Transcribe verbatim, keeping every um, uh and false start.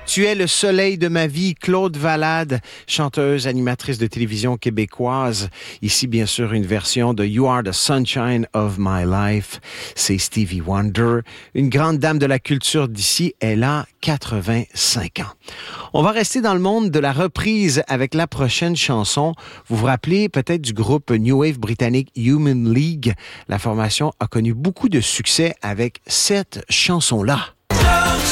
Tu es le soleil de ma vie, Claude Valade, chanteuse, animatrice de télévision québécoise. Ici, bien sûr, une version de You Are the Sunshine of My Life. C'est Stevie Wonder, une grande dame de la culture d'ici. Elle a quatre-vingt-cinq ans. On va rester dans le monde de la reprise avec la prochaine chanson. Vous vous rappelez peut-être du groupe New Wave britannique Human League. La formation a connu beaucoup de succès avec cette chanson-là.